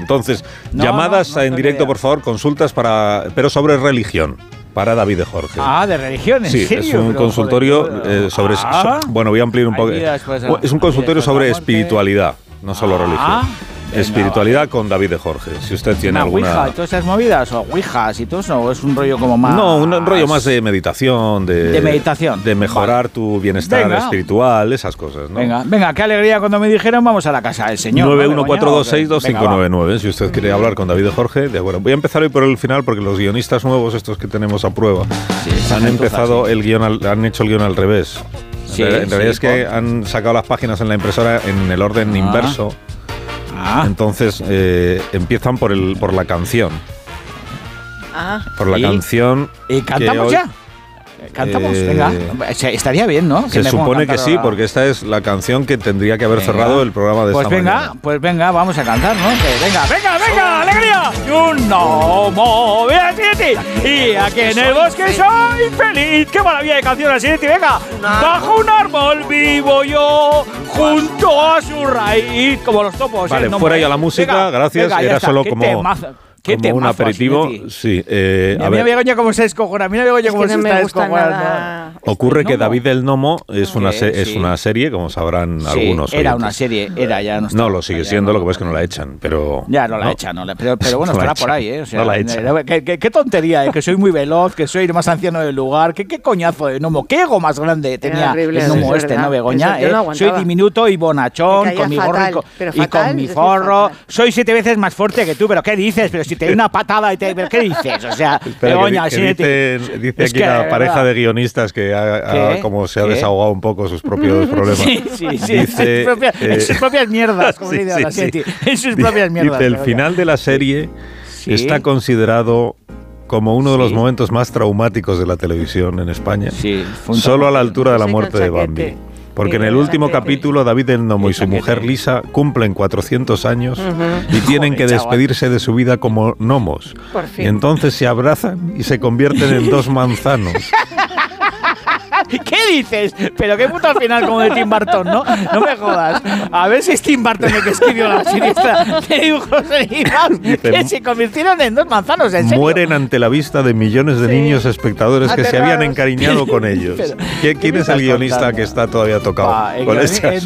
Entonces, llamadas en directo, por favor, consultas pero sobre religión. Para David de Jorge. De religión, ¿en serio? Sí, es un consultorio sobre... bueno, voy a ampliar un poco. Es un consultorio sobre espiritualidad, no solo religión. Espiritualidad con David de Jorge. Si usted tiene alguna... Ouija y todas esas movidas, o ouijas y todo eso, o es un rollo como más... No, un rollo más de meditación, de meditación. De mejorar tu bienestar espiritual, esas cosas, ¿no? Venga, qué alegría cuando me dijeron vamos a la casa del señor. 914262599. Si usted quiere hablar con David de Jorge, de acuerdo. Voy a empezar hoy por el final porque los guionistas nuevos, estos que tenemos a prueba, han empezado el guión, han hecho el guión al revés. En realidad es que han sacado las páginas en la impresora en el orden inverso. Entonces empiezan por la canción. Por la canción. ¿Y cantamos ya? Cantamos, venga. Estaría bien, ¿no? Se supone que sí, porque esta es la canción que tendría que haber cerrado el programa de esta mañana. Pues venga, vamos a cantar, ¿no? Venga, alegría. Y un gnomo, y aquí en el bosque soy feliz. Qué maravilla de canción así, venga. Bajo un árbol vivo yo, junto a su raíz, como los topos. Vale, fuera ya la música, gracias. Era solo como un aperitivo, sí. A mí Begoña cómo se descojona, mira Begoña cómo se está descojonando. Ocurre que David del Gnomo es una serie, como sabrán algunos. Era una serie, ya no está. No, lo sigue siendo, lo que pasa es que no la echan, pero... Ya, no la echan, pero bueno, estará por ahí, ¿eh? O sea, no la echan. Qué tontería, que soy muy veloz, que soy el más anciano del lugar, qué coñazo de gnomo, qué ego más grande tenía el gnomo ¿no, Begoña? Soy diminuto y bonachón, con mi gorro y con mi forro, soy 7 veces más fuerte que tú, pero ¿qué dices? Pero si te doy una patada ¿pero qué dices? O sea, Begoña, dice aquí la pareja de guionistas que como se ha desahogado un poco sus propios problemas. Sí. En sus propias mierdas, como dice la Sieti. En sus propias mierdas. Dice, el final de la serie está considerado como uno de los momentos más traumáticos de la televisión en España. Solo a la altura de la muerte de Bambi. Porque en el último capítulo David del Gnomo y su mujer Lisa cumplen 400 años y tienen que despedirse de su vida como gnomos. Y entonces se abrazan y se convierten en 2 manzanos. ¿Qué dices? Pero qué puto al final como de Tim Burton, ¿no? No me jodas. A ver si es Tim Burton el que escribió la siniestra de dibujos animados que se convirtieron en 2 manzanos, ¿en serio? Mueren ante la vista de millones de niños espectadores que se habían encariñado con ellos. ¿Quién es el guionista que está todavía tocado con este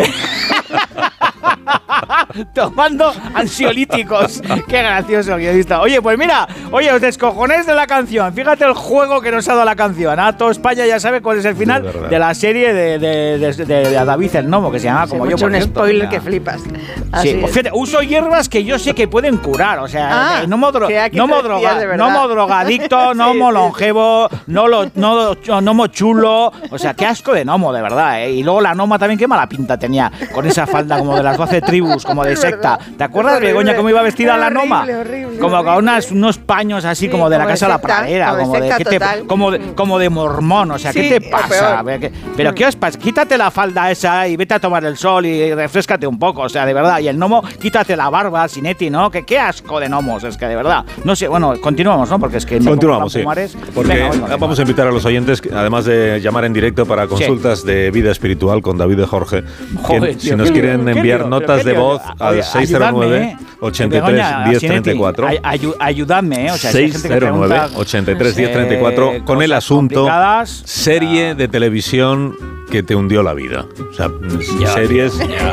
tomando ansiolíticos. Qué gracioso el guionista. Oye, pues mira, os descojonéis de la canción. Fíjate el juego que nos ha dado la canción. Toda España ya sabe cuál es el final de la serie de David el Gnomo, que se llama como yo. Por un spoiler que flipas. Sí, fíjate, uso hierbas que yo sé que pueden curar. O sea, gnomo drogadicto, gnomo longevo, gnomo chulo. O sea, qué asco de gnomo, de verdad. Y luego la gnoma también, qué mala pinta tenía con esa falda como de las 12 tribus, como de secta. ¿Te acuerdas, Begoña, cómo iba vestida la gnoma? Horrible. Como con unos paños así como de la casa de la pradera, como de mormón. O sea, ¿qué te pasa? Pero ¿qué os pasa? Quítate la falda esa y vete a tomar el sol y refrescate un poco. O sea, de verdad. Y el gnomo, quítate la barba, Sinetti, ¿no? Que qué asco de gnomos. Es que de verdad. No sé, bueno, continuamos, ¿no? Porque es que continuamos, sí. Porque vamos a invitar a los oyentes, además de llamar en directo para consultas de vida espiritual con David de Jorge. Si nos quieren enviar notas de voz al 609-83-1034. Ayudadme, o sea, 609-83-1034 con el asunto serie de televisión que te hundió la vida. O sea, series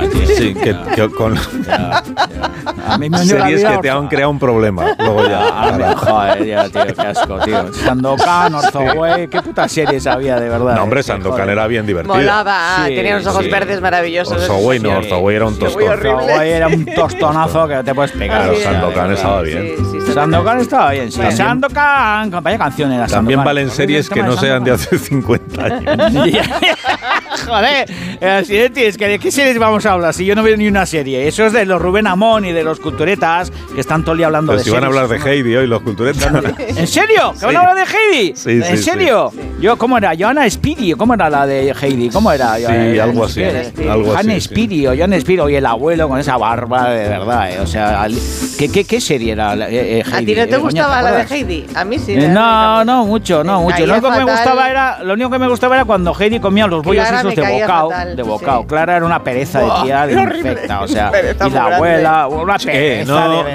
series que te han creado un problema. Luego ya. Joder, tío, qué asco, tío. Sandokan, Orzoway, qué putas series había, de verdad. No, hombre, Sandokan era bien divertido. Molaba, tenía unos ojos verdes maravillosos. Orzoway no, Orzoway era un tostón. Orzoway era un tostonazo que te puedes pegar. Claro, Sandokan estaba bien. Sandokan estaba bien, sí. Sandokan, vaya canción era. También valen series que no sean de hace 50 años. Joder, es que ¿de qué series vamos a hablar? Si yo no veo ni una serie. Eso es de los Rubén Amón y de los culturetas que están todo el día hablando de series. Si van a hablar de Heidi hoy los culturetas. ¿En serio? ¿Que van a hablar de Heidi? Sí, ¿En serio? Sí. ¿Cómo era? Johanna Speedy, ¿cómo era la de Heidi? ¿Cómo era? Sí, algo así. Johanna Speedy o Johanna Speedy y el abuelo con esa barba, de verdad. O sea, ¿qué serie era Heidi? ¿A ti no te gustaba la de Heidi? A mí sí. No mucho. Lo único que me gustaba era cuando Heidi comía los bollos esos de bocado. Clara era una pereza de tía de infecta, o sea, y la abuela, una pereza